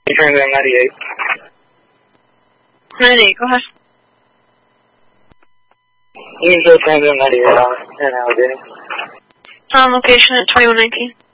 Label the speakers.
Speaker 1: Transit 98.
Speaker 2: 98, go ahead.
Speaker 1: You can show Transit 98 in Allegheny.
Speaker 2: Location at 2119.